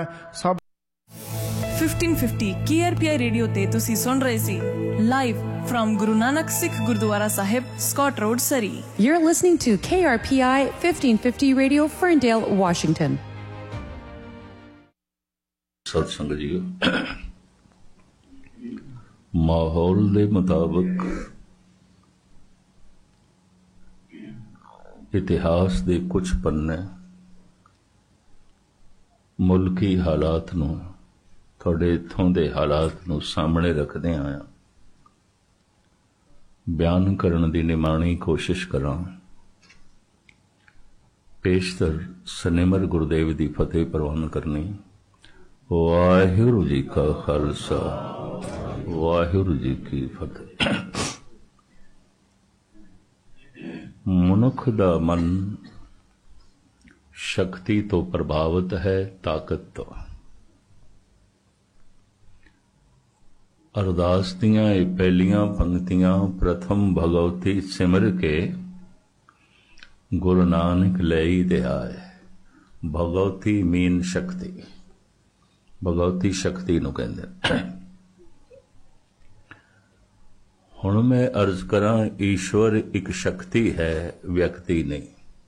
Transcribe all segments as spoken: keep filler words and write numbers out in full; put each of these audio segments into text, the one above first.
ਸਭ fifteen fifty K R P ਆਈ radio ਤੇ ਤੁਸੀਂ ਸੁਣ ਰਹੇ ਸੀ live from Guru Nanak Sikh Gurdwara Sahib, Scott Road, Surrey. You're listening to K R P I fifteen fifty Radio, Ferndale, Washington. सत्संग जी माहौल के मुताबिक इतिहास के कुछ पन्ने मुल्की हालात नूं तुहाडे इत्थों दे हालात नूं सामने रखदे आया बयान करन दी निमाणी कोशिश करां। पेशतर सनिमर गुरुदेव दी फतेह प्रवान करनी। वाहिगुरू जी का खालसा वाहिगुरू जी की फतेह। मनुख दा मन शक्ति तो प्रभावित है, ताकत तो। अरदास दियां ये पहलियां पंक्तियां प्रथम भगवती सिमर के गुरु नानक लई दे आए। भगवती मीन शक्ति, भगवती शक्ति नूं कहंदे। हुण मैं अर्ज करां, ईश्वर एक शक्ति है, व्यक्ति नहीं।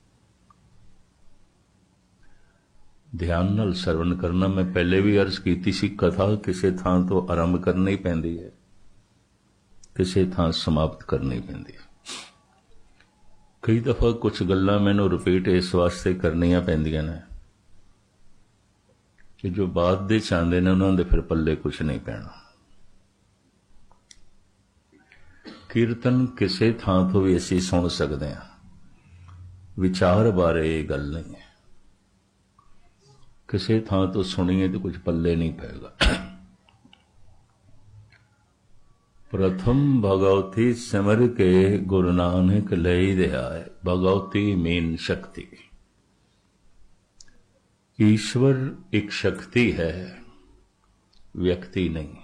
ध्यान नाल सरवण करना। मैं पहले भी अर्ज की सी, कथा किसी थां तो आरंभ करनी पैंदी है, किसी थां समाप्त करनी पैंदी है। कई दफा कुछ गल्लां मैनूं रिपीट इस वास्ते करनियां पैंदियां ने कि जो बाद दे चाहते ने उन्हां दे फिर पल्ले कुछ नहीं पैना। कीर्तन किसी थां तो भी असीं सुन सकते हैं, विचार बारे ये गल नहीं है। किसी थां तो सुनिए तो कुछ पल्ले नहीं पेगा। प्रथम भगवती सिमर के गुरु नानक लई दे आए। भगवती मीन शक्ति। ईश्वर एक शक्ति है, व्यक्ति नहीं।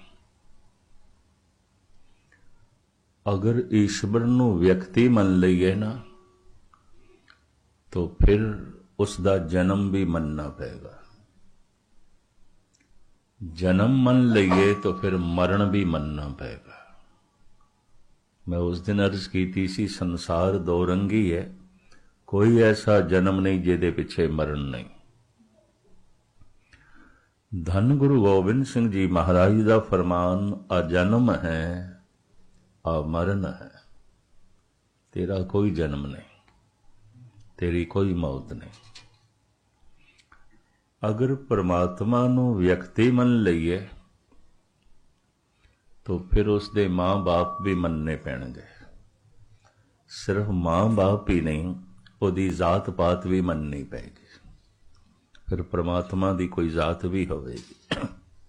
अगर ईश्वर नूं व्यक्ति मन लईए ना तो फिर उसका जन्म भी मनना पेगा। जन्म मन लईए तो फिर मरण भी मनना पेगा। मैं उस दिन अर्ज की सी, संसार दो रंगी है, कोई ऐसा जन्म नहीं जिहदे पिछे मरण नहीं। धन गुरु गोबिंद सिंह जी महाराज का फरमान, आ जन्म है आ मरण है। तेरा कोई जन्म नहीं, तेरी कोई मौत नहीं। अगर परमात्मा नूं व्यक्ति मन लईए तो फिर उसदे माँ बाप भी मनने पैणगे। सिर्फ माँ बाप ही नहीं, उहदी जात पात भी मननी पैगी। फिर परमात्मा दी कोई जात भी होवेगी।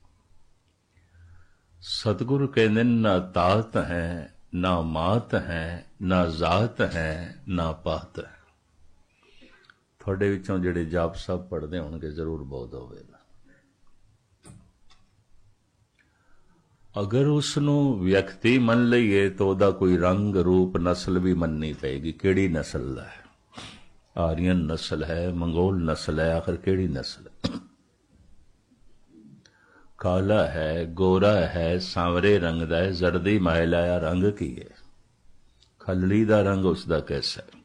सतगुरु कहंदे ना तात है, ना मात है, ना जात है, ना पात है। थोड़े विचों जिहड़े जाप साहब पढ़ते होणगे जरूर बोध होवेगा। अगर उसनूं व्यक्ति मन लईए तो उहदा कोई रंग रूप नस्ल भी मननी पेगी। किहड़ी नस्ल दा है? आर्यन नस्ल है, मंगोल नस्ल है, आखिर किहड़ी नस्ल है? काला है, गोरा है, सांवरे रंग दा है, जरदी माइल आया रंग की है? खलड़ी दा रंग उसदा कैसा है?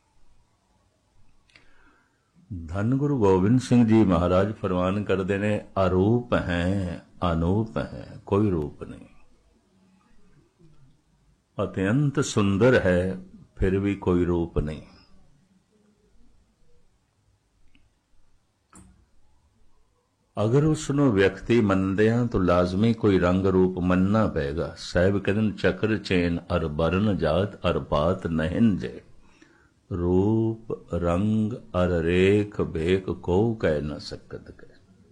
धन गुरु गोबिंद सिंह जी महाराज फरमान करते ने, अरूप हैं, अनूप हैं, कोई रूप नहीं। अत्यंत सुंदर है, फिर भी कोई रूप नहीं। अगर उसनों व्यक्ति मनदे हैं तो लाजमी कोई रंग रूप मनना पेगा। साहिब कहते चक्र चैन अर बरन जात अर पात नहिन जे। रूप रंग अर रेख बेख को कह न सकत के।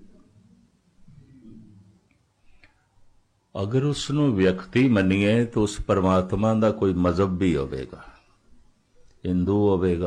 अगर उसनों व्यक्ति मनीए तो उस परमात्मा का कोई मजहब भी होवेगा। हिंदू होवेगा,